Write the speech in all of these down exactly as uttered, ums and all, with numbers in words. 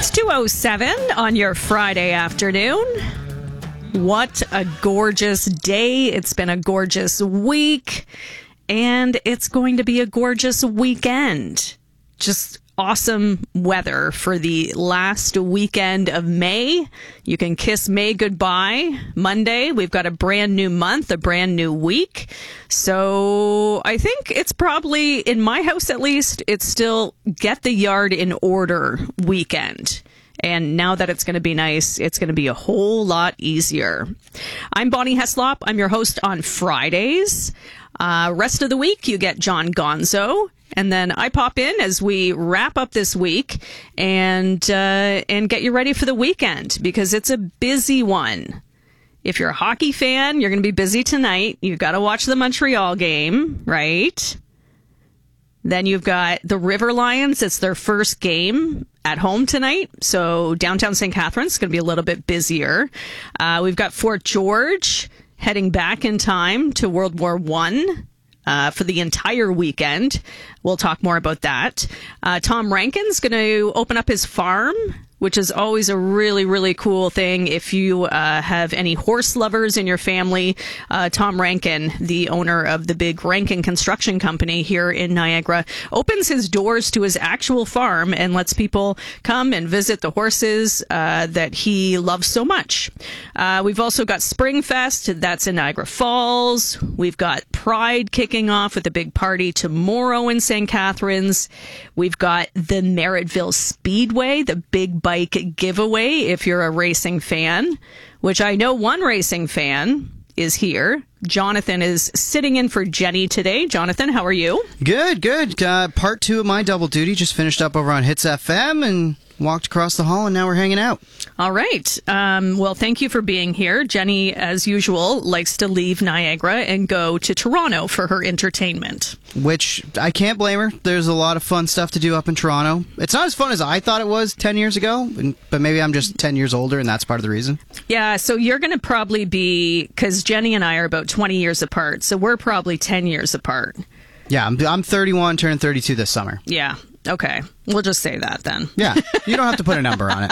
It's two oh seven on your Friday afternoon. What a gorgeous day. It's been a gorgeous week, and it's going to be a gorgeous weekend. Just awesome weather for the last weekend of May. You can kiss May goodbye. Monday, we've got a brand new month, a brand new week. So I think it's probably, in my house at least, it's still get the yard in order weekend. And now that it's going to be nice, it's going to be a whole lot easier. I'm Bonnie Heslop. I'm your host on Fridays. Uh, rest of the week, you get John Gonzo. And then I pop in as we wrap up this week and uh, and get you ready for the weekend, because it's a busy one. If you're a hockey fan, you're going to be busy tonight. You've got to watch the Montreal game, right? Then you've got the River Lions. It's their first game at home tonight. So downtown Saint Catharines is going to be a little bit busier. Uh, we've got Fort George heading back in time to World War One. Uh, for the entire weekend. We'll talk more about that. Uh, Tom Rankin's going to open up his farm, which is always a really, really cool thing. If you uh, have any horse lovers in your family, uh, Tom Rankin, the owner of the big Rankin Construction Company here in Niagara, opens his doors to his actual farm and lets people come and visit the horses uh, that he loves so much. Uh, we've also got Springfest. That's in Niagara Falls. We've got Pride kicking off with a big party tomorrow in Saint Catharines. We've got the Merrittville Speedway, the big bike giveaway if you're a racing fan, which I know one racing fan is here. Jonathan is sitting in for Jenny today. Jonathan, how are you? Good, good. Uh, part two of my double duty just finished up over on Hits F M and walked across the hall, and now we're hanging out. All right. Um, well, thank you for being here. Jenny, as usual, likes to leave Niagara and go to Toronto for her entertainment. Which, I can't blame her. There's a lot of fun stuff to do up in Toronto. It's not as fun as I thought it was ten years ago, but maybe I'm just ten years older, and that's part of the reason. Yeah, so you're going to probably be, because Jenny and I are about twenty years apart, so we're probably ten years apart. Yeah, I'm, I'm thirty-one, turning thirty-two this summer. Yeah. Okay, we'll just say that then. Yeah, you don't have to put a number on it.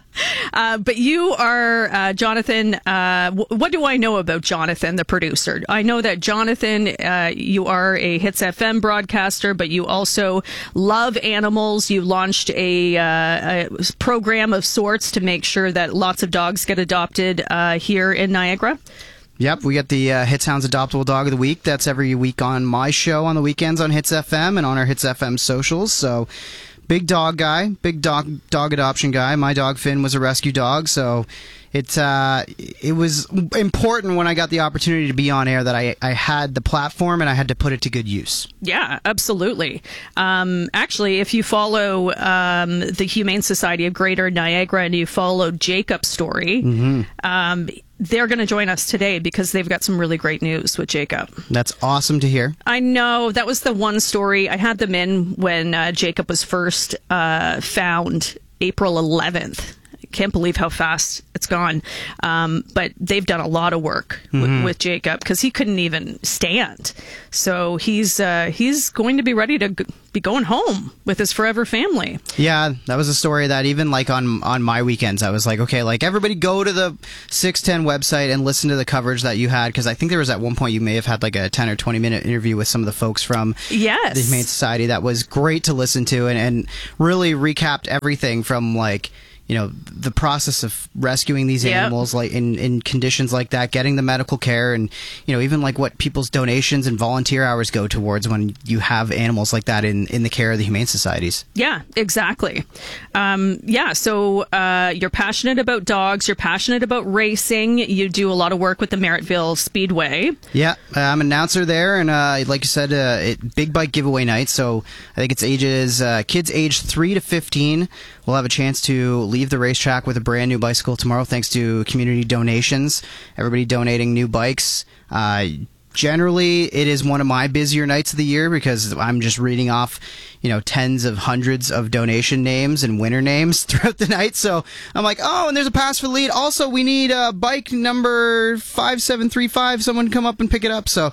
uh, but you are, uh, Jonathan, uh, w- what do I know about Jonathan, the producer? I know that, Jonathan, uh, you are a Hits F M broadcaster, but you also love animals. You launched a, uh, a program of sorts to make sure that lots of dogs get adopted uh, here in Niagara. Yep, we get the uh, Hits Hounds Adoptable Dog of the Week. That's every week on my show on the weekends on Hits F M and on our Hits F M socials. So, big dog guy, big dog dog adoption guy. My dog Finn was a rescue dog, so it uh, it was important when I got the opportunity to be on air that I, I had the platform and I had to put it to good use. Yeah, absolutely. Um, actually, if you follow um, the Humane Society of Greater Niagara and you follow Jacob's story, mm-hmm. um, they're going to join us today because they've got some really great news with Jacob. That's awesome to hear. I know. That was the one story. I had them in when uh, Jacob was first uh, found April eleventh. Can't believe how fast it's gone. Um, but they've done a lot of work w- mm-hmm. with Jacob because he couldn't even stand. So he's uh, he's going to be ready to g- be going home with his forever family. Yeah, that was a story that even like on on my weekends, I was like, okay, like everybody go to the six ten website and listen to the coverage that you had, because I think there was at one point you may have had like a ten or twenty minute interview with some of the folks from yes. the Humane Society that was great to listen to and, and really recapped everything from like, you know, the process of rescuing these yep. animals like in, in conditions like that, getting the medical care, and, you know, even like what people's donations and volunteer hours go towards when you have animals like that in, in the care of the Humane Societies. Yeah, exactly. Um, yeah, so uh, you're passionate about dogs, you're passionate about racing, you do a lot of work with the Merrittville Speedway. Yeah, I'm an announcer there, and uh, like you said, uh, it, big bike giveaway night, so I think it's ages, uh, kids aged three to fifteen will have a chance to leave the racetrack with a brand new bicycle tomorrow thanks to community donations. Everybody donating new bikes. Uh, generally, it is one of my busier nights of the year because I'm just reading off, you know, tens of hundreds of donation names and winner names throughout the night. So I'm like, oh, and there's a pass for the lead. Also, we need uh, bike number five seven three five. Someone come up and pick it up. So,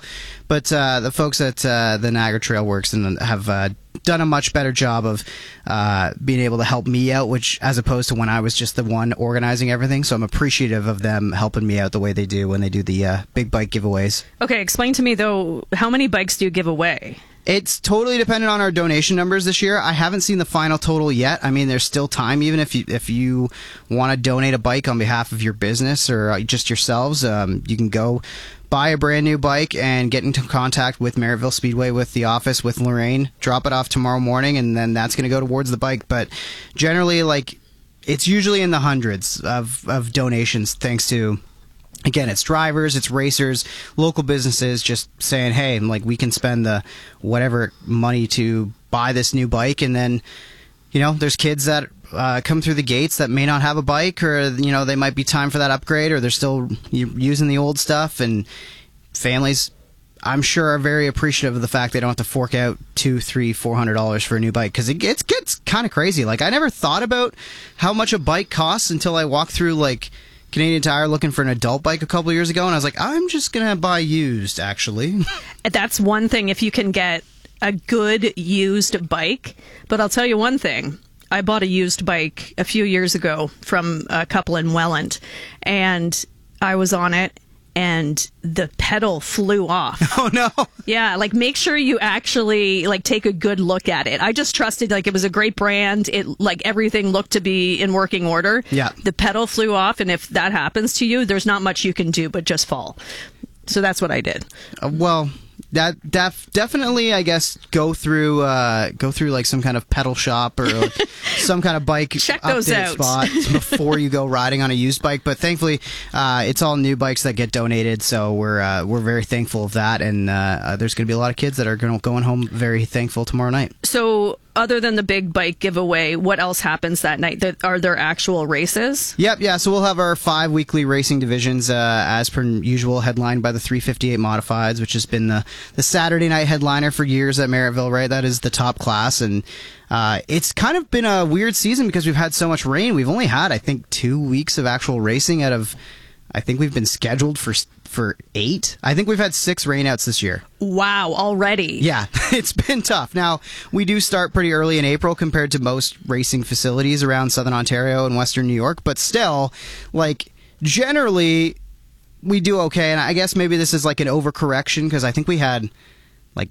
But uh, the folks at uh, the Niagara Trail Works and have uh, done a much better job of uh, being able to help me out, which as opposed to when I was just the one organizing everything. So I'm appreciative of them helping me out the way they do when they do the uh, big bike giveaways. Okay, explain to me though, how many bikes do you give away? It's totally dependent on our donation numbers this year. I haven't seen the final total yet. I mean, there's still time, even if you if you want to donate a bike on behalf of your business or just yourselves, um, you can go buy a brand new bike and get into contact with Merrittville Speedway, with the office, with Lorraine. Drop it off tomorrow morning, and then that's going to go towards the bike. But generally, like, it's usually in the hundreds of, of donations, thanks to... Again, it's drivers, it's racers, local businesses just saying, hey, like, we can spend the whatever money to buy this new bike. And then, you know, there's kids that uh, come through the gates that may not have a bike, or, you know, they might be time for that upgrade, or they're still using the old stuff. And families, I'm sure, are very appreciative of the fact they don't have to fork out two, three, four hundred dollars for a new bike, because it gets, gets kind of crazy. Like, I never thought about how much a bike costs until I walked through, like, Canadian Tire looking for an adult bike a couple of years ago, and I was like, I'm just going to buy used, actually. That's one thing, if you can get a good used bike. But I'll tell you one thing. I bought a used bike a few years ago from a couple in Welland, and I was on it, and the pedal flew off. Oh, no. Yeah, like, make sure you actually, like, take a good look at it. I just trusted, like, it was a great brand. It, like, everything looked to be in working order. Yeah. The pedal flew off, and if that happens to you, there's not much you can do but just fall. So that's what I did. Uh, well... That def- definitely, I guess, go through uh, go through like some kind of pedal shop or like some kind of bike Check those update out. spot before you go riding on a used bike. But thankfully, uh, it's all new bikes that get donated, so we're uh, we're very thankful of that. And uh, uh, there's going to be a lot of kids that are going going home very thankful tomorrow night. So, other than the big bike giveaway, what else happens that night? There- Are there actual races? Yep, yeah. So we'll have our five weekly racing divisions, uh, as per usual, headlined by the three fifty-eight Modifieds, which has been the the Saturday night headliner for years at Merrittville. Right, that is the top class, and uh, it's kind of been a weird season because we've had so much rain. We've only had, I think, two weeks of actual racing out of. I think we've been scheduled for for eight. I think we've had six rainouts this year. Wow, already. Yeah, it's been tough. Now, we do start pretty early in April compared to most racing facilities around Southern Ontario and Western New York, but still, like, generally, we do okay. And I guess maybe this is like an overcorrection because I think we had, like,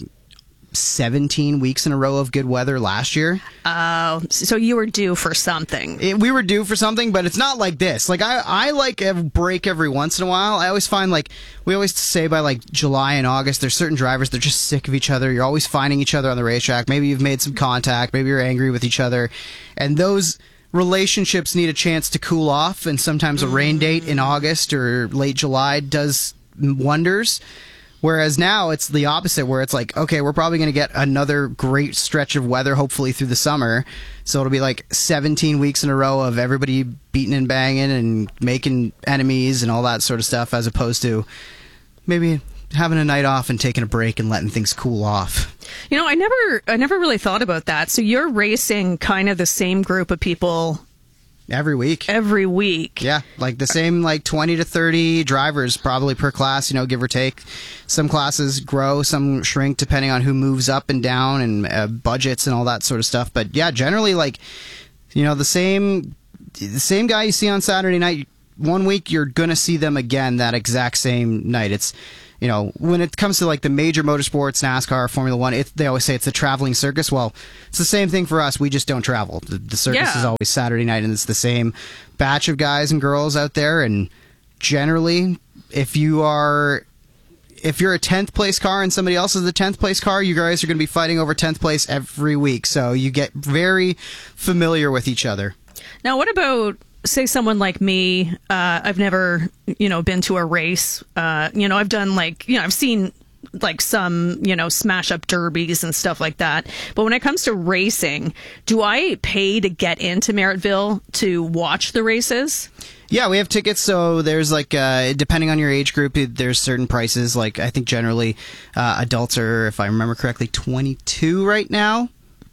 seventeen weeks in a row of good weather last year. Oh, so you were due for something. It, we were due for something, but it's not like this. Like, I, I like a break every once in a while. I always find, like, we always say by, like, July and August, there's certain drivers, they're just sick of each other. You're always finding each other on the racetrack. Maybe you've made some contact. Maybe you're angry with each other. And those relationships need a chance to cool off, and sometimes a rain date in August or late July does wonders. Whereas now it's the opposite, where it's like, okay, we're probably going to get another great stretch of weather, hopefully through the summer. So it'll be like seventeen weeks in a row of everybody beating and banging and making enemies and all that sort of stuff, as opposed to maybe having a night off and taking a break and letting things cool off. You know, I never, I never really thought about that. So you're racing kind of the same group of people Every week. every week. Yeah, like the same, like twenty to thirty drivers probably per class, you know, give or take. Some classes grow, some shrink depending on who moves up and down and uh, budgets and all that sort of stuff. But yeah, generally, like, you know, the same the same guy you see on Saturday night, one week you're going to see them again that exact same night. It's, you know, when it comes to like the major motorsports, NASCAR, Formula One, it, they always say it's a traveling circus. Well, it's the same thing for us. We just don't travel. The, the circus Yeah. is always Saturday night, and it's the same batch of guys and girls out there. And generally, if you are, if you're a tenth place car and somebody else is the tenth place car, you guys are going to be fighting over tenth place every week. So you get very familiar with each other. Now, what about, say, someone like me? Uh, I've never, you know, been to a race. Uh, you know, I've done like, you know, I've seen like some, you know, smash up derbies and stuff like that. But when it comes to racing, do I pay to get into Merrittville to watch the races? Yeah, we have tickets. So there's like, uh, depending on your age group, there's certain prices. Like, I think generally uh, adults are, if I remember correctly, twenty-two right now.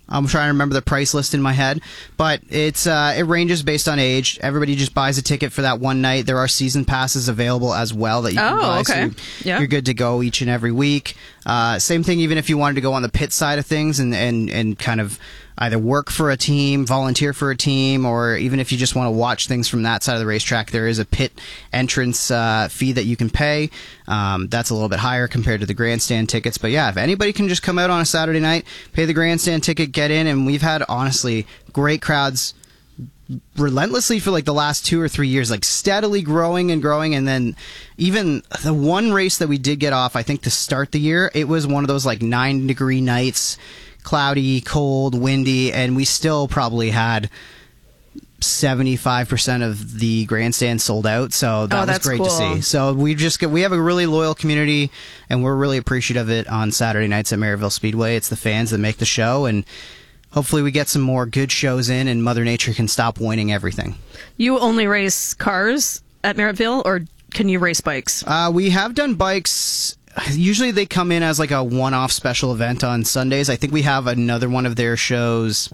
I'm trying to remember the price list in my head, but it's uh, it ranges based on age. Everybody just buys a ticket for that one night. There are season passes available as well that you can oh, buy. Okay. So yeah. You're good to go each and every week. Uh, same thing, even if you wanted to go on the pit side of things and, and, and kind of either work for a team, volunteer for a team, or even if you just want to watch things from that side of the racetrack, there is a pit entrance uh, fee that you can pay. Um, that's a little bit higher compared to the grandstand tickets. But yeah, if anybody can just come out on a Saturday night, pay the grandstand ticket, get in, and we've had, honestly, great crowds relentlessly for like the last two or three years, like steadily growing and growing. And then even the one race that we did get off, I think to start the year, it was one of those like nine degree nights, cloudy, cold, windy, and we still probably had seventy-five percent of the grandstand sold out. So that oh, was that's great cool. to see. So we just get, we have a really loyal community, and we're really appreciative of it on Saturday nights at Maryville Speedway. It's the fans that make the show, and hopefully we get some more good shows in and Mother Nature can stop winning everything. You only race cars at Merrittville, or can you race bikes? Uh, we have done bikes. Usually they come in as like a one-off special event on Sundays. I think we have another one of their shows,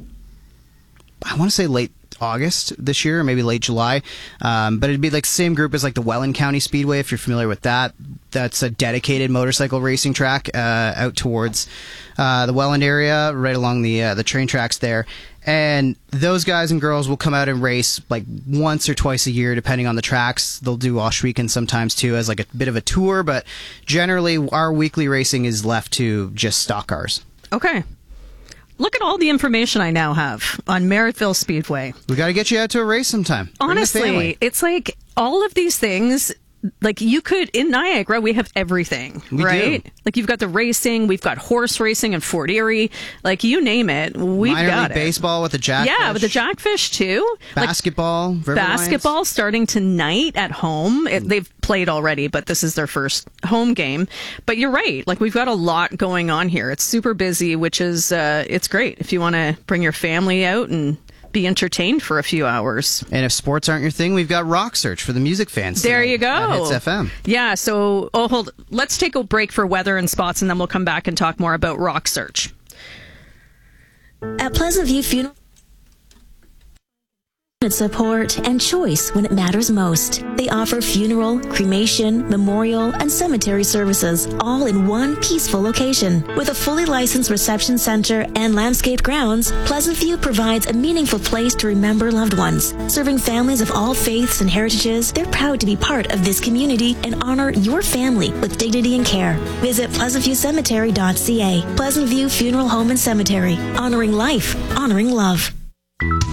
I want to say late August this year, or maybe late July. Um, but it'd be like the same group as like the Welland County Speedway, if you're familiar with that. That's a dedicated motorcycle racing track uh, out towards uh, the Welland area, right along the uh, the train tracks there. And those guys and girls will come out and race like once or twice a year, depending on the tracks. They'll do Oshweekend sometimes too, as like a bit of a tour. But generally, our weekly racing is left to just stock cars. Okay. Look at all the information I now have on Merrittville Speedway. We got to get you out to a race sometime. Honestly, it's like all of these things. Like you could, in Niagara, we have everything, we right? Do. Like you've got the racing, we've got horse racing in Fort Erie. Like you name it, we've Minor got league it. Baseball with the Jackfish. Yeah, with the Jackfish too. Basketball, like, River basketball Lions. Starting tonight at home. It, they've played already, but this is their first home game. But you're right. Like we've got a lot going on here. It's super busy, which is uh, it's great if you want to bring your family out and be entertained for a few hours. And if sports aren't your thing, we've got Rock Search for the music fans. There you go. At Hits F M. Yeah, so oh, hold. Let's take a break for weather and spots, and then we'll come back and talk more about Rock Search. At Pleasant View Funeral, support and choice when it matters most. They offer funeral, cremation, memorial, and cemetery services all in one peaceful location. With a fully licensed reception center and landscaped grounds, Pleasant View provides a meaningful place to remember loved ones. Serving families of all faiths and heritages, they're proud to be part of this community and honor your family with dignity and care. Visit pleasant view cemetery dot c a. Pleasant View Funeral Home and Cemetery. Honoring life, honoring love.